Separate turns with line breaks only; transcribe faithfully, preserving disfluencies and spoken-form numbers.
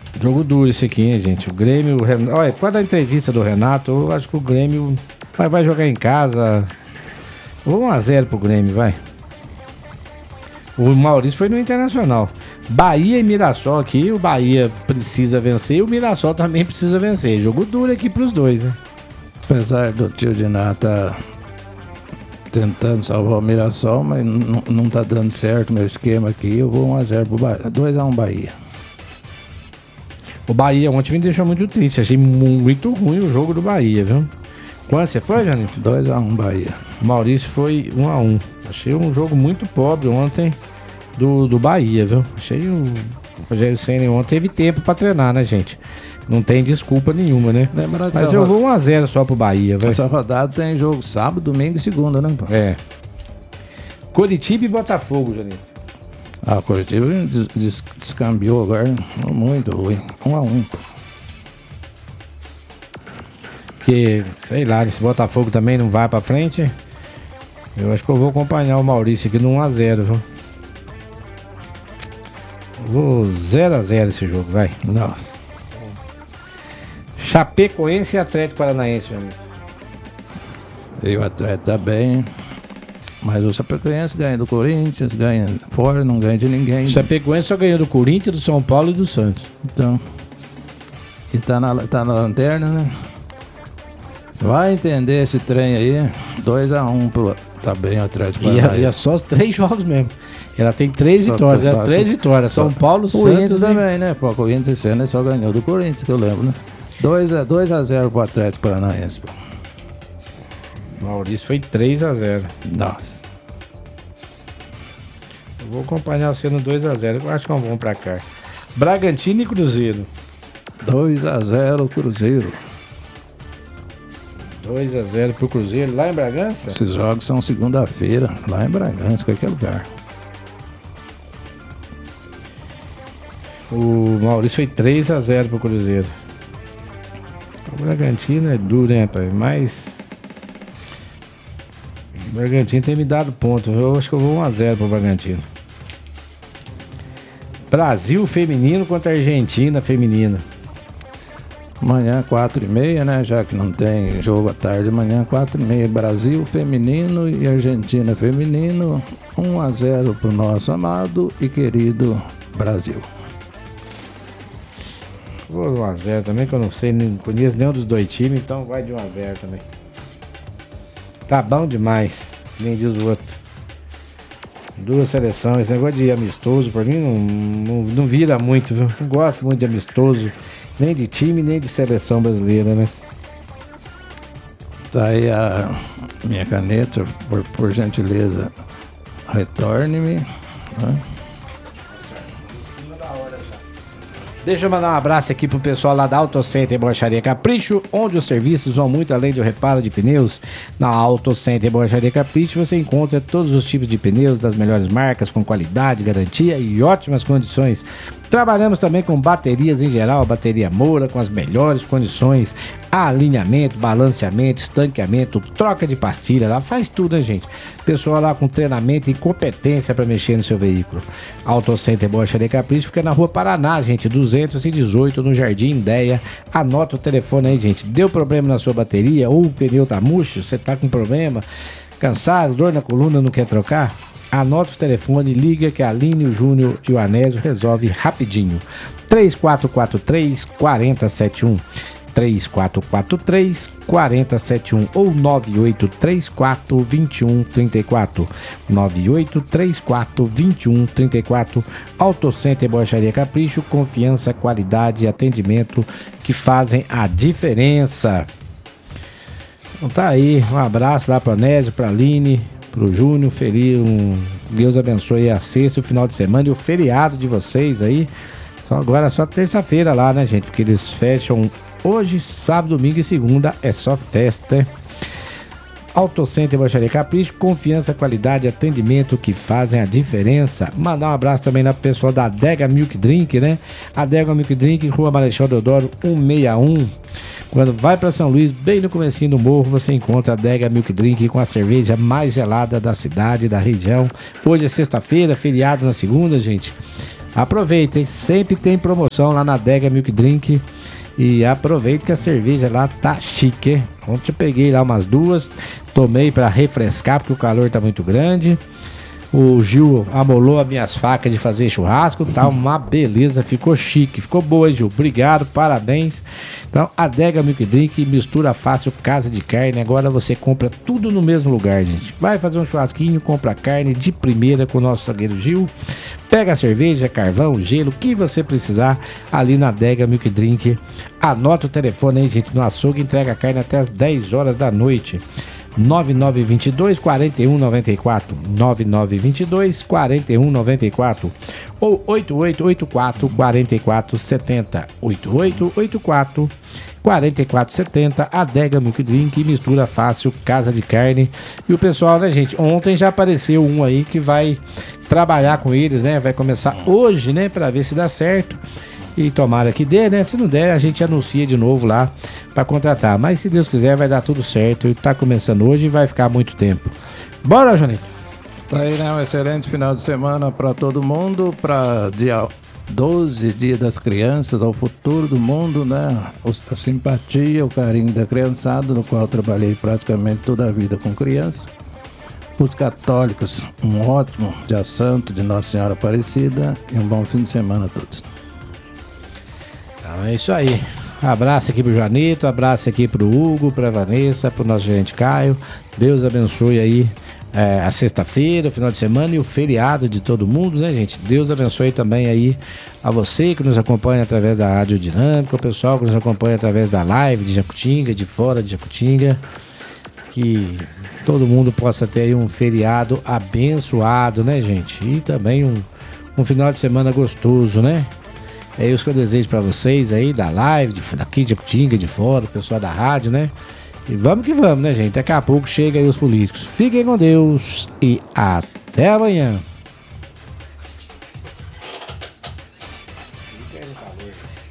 Jogo duro esse aqui, hein, gente? O Grêmio... O Ren... Olha, quando a entrevista do Renato, eu acho que o Grêmio vai, vai jogar em casa. um a zero pro Grêmio, vai. O Maurício foi no Internacional. Bahia e Mirassol aqui, o Bahia precisa vencer e o Mirassol também precisa vencer. Jogo duro aqui pros dois, né?
Apesar do tio Diná tá tentando salvar o Mirassol, mas n- não tá dando certo o meu esquema aqui, eu vou um a zero pro Bahia. dois a um Bahia.
O Bahia ontem me deixou muito triste. Achei muito ruim o jogo do Bahia, viu? Quanto você foi, Janito?
dois a um Bahia.
O Maurício foi um a um. Achei um jogo muito pobre ontem do, do Bahia, viu? Achei o Rogério Ceni ontem teve tempo pra treinar, né, gente? Não tem desculpa nenhuma, né?
Lembra
Mas eu vou um a zero só pro Bahia, velho.
Essa rodada tem jogo sábado, domingo e segunda, né, pô?
É. Curitiba e Botafogo, Janito.
Ah, o Curitiba des- des- descambiou agora, muito ruim. um a um, pô.
Que, sei lá, esse Botafogo também não vai pra frente. Eu acho que eu vou acompanhar o Maurício aqui no um a zero, viu? Eu vou zero a zero esse jogo, vai.
Nossa.
Chapecoense e Atlético Paranaense, meu amigo.
E o atleta tá bem, mas o Chapecoense ganha do Corinthians, ganha fora, não ganha de ninguém.
Chapecoense só ganhou do Corinthians, do São Paulo e do Santos.
Então, e tá na, tá na lanterna, né? Vai entender esse trem aí, dois a um pro... Tá bem o Atlético
E é,
Paranaense.
e é só os três jogos mesmo. Ela tem três
Só-
vitórias,
só-
é três
só-
vitórias. São Paulo,
O
Santos
Inter
e...
também, né? Pô, o Corinthians esse ano só ganhou do Corinthians, que eu lembro, né? dois a zero pro Atlético Paranaense, pô.
Maurício foi três a zero.
Nossa.
Eu vou acompanhar você no dois a zero. Eu acho que é um bom pra cá. Bragantino e Cruzeiro.
dois a zero Cruzeiro.
dois a zero pro Cruzeiro, lá em Bragança?
Esses jogos são segunda-feira, lá em Bragança, qualquer lugar.
O Maurício foi três a zero pro Cruzeiro. O Bragantino é duro, né, pai? Mas... O Bragantino tem me dado ponto. Eu acho que eu vou um a zero pro Bragantino. Brasil feminino contra Argentina feminina.
Amanhã, quatro e meia, né? Já que não tem jogo à tarde, amanhã, quatro e meia. Brasil feminino e Argentina feminino. um a zero pro nosso amado e querido Brasil.
Vou um a zero também, que eu não sei, nem conheço nenhum dos dois times, então vai de um a zero também. Tá bom demais, nem diz o outro. Duas seleções, esse negócio de amistoso, pra mim não, não, não vira muito, viu? Não gosto muito de amistoso, nem de time, nem de seleção brasileira, né?
Tá aí a minha caneta, por, por gentileza, retorne-me. Né?
Deixa eu mandar um abraço aqui pro pessoal lá da Auto Center Borracharia Capricho, onde os serviços vão muito além do reparo de pneus. Na Auto Center Borracharia Capricho você encontra todos os tipos de pneus das melhores marcas, com qualidade, garantia e ótimas condições. Trabalhamos também com baterias em geral, bateria Moura, com as melhores condições, alinhamento, balanceamento, estanqueamento, troca de pastilha, lá faz tudo, né, gente? Pessoal lá com treinamento e competência para mexer no seu veículo. Auto Center Borracharia Capricho fica na Rua Paraná, gente, duzentos e dezoito, no Jardim Ideia. Anota o telefone aí, gente. Deu problema na sua bateria ou o pneu tá murcho, você tá com problema, cansado, dor na coluna, não quer trocar? Anota o telefone, liga que a Aline, o Júnior e o Anésio resolve rapidinho. três quatro quatro três, quatro zero sete um três quatro quatro três, quatro zero sete um ou nove oito três quatro, dois um três quatro nove oito três quatro, dois um três quatro. Auto Center Borracharia Capricho, confiança, qualidade e atendimento que fazem a diferença. Então tá aí, um abraço lá pro Anésio, pra Aline, pro Júnior, feliz, um, Deus abençoe a sexta, o final de semana e o feriado de vocês aí. Só agora é só terça-feira lá, né, gente? Porque eles fecham hoje, sábado, domingo e segunda, é só festa. Auto Center Borracharia Capricho, confiança, qualidade e atendimento que fazem a diferença. Mandar um abraço também na pessoal da Adega Milk Drink, né? Adega Milk Drink, Rua Marechal Deodoro cento e sessenta e um. Quando vai para São Luís, bem no comecinho do morro, você encontra a Adega Milk Drink com a cerveja mais gelada da cidade, da região. Hoje é sexta-feira, feriado na segunda, gente. Aproveitem, sempre tem promoção lá na Adega Milk Drink. E aproveite que a cerveja lá tá chique, hein? Ontem eu peguei lá umas duas, tomei pra refrescar porque o calor tá muito grande. O Gil amolou as minhas facas de fazer churrasco, tá uma beleza, ficou chique, ficou boa, Gil. Obrigado, parabéns. Então, Adega Milk Drink, mistura fácil, casa de carne. Agora você compra tudo no mesmo lugar, gente. Vai fazer um churrasquinho, compra carne de primeira com o nosso zagueiro Gil. Pega a cerveja, carvão, gelo, o que você precisar ali na Adega Milk Drink. Anota o telefone aí, gente, no açougue, entrega a carne até as dez horas da noite. nove nove dois dois, quatro um nove quatro, nove nove dois dois, quatro um nove quatro ou oito oito oito quatro, quatro quatro sete zero, oito oito oito quatro, quatro quatro sete zero, Adega Milk Drink, mistura fácil, casa de carne. E o pessoal, né, gente, ontem já apareceu um aí que vai trabalhar com eles, né, vai começar hoje, né, pra ver se dá certo. E tomara que dê, né? Se não der, a gente anuncia de novo lá pra contratar. Mas se Deus quiser, vai dar tudo certo. E tá começando hoje e vai ficar muito tempo. Bora, Jonito?
Tá aí, né? Um excelente final de semana pra todo mundo. Pra dia doze, Dia das Crianças, ao futuro do mundo, né? A simpatia, o carinho da criançada, no qual eu trabalhei praticamente toda a vida com criança. Os católicos, um ótimo dia santo de Nossa Senhora Aparecida e um bom fim de semana a todos.
Então é isso aí. Abraço aqui pro Joanito, abraço aqui pro Hugo, pra Vanessa, pro nosso gerente Caio. Deus abençoe aí é, a sexta-feira, o final de semana e o feriado de todo mundo, né, gente? Deus abençoe também aí a você que nos acompanha através da Rádio Dinâmica, o pessoal que nos acompanha através da live de Jacutinga, de fora de Jacutinga. Que todo mundo possa ter aí um feriado abençoado, né, gente? E também um, um final de semana gostoso, né? É isso que eu desejo pra vocês aí, da live, de, daqui de Jacutinga, de fora, o pessoal da rádio, né? E vamos que vamos, né, gente? Daqui a pouco chega aí os políticos. Fiquem com Deus e até amanhã.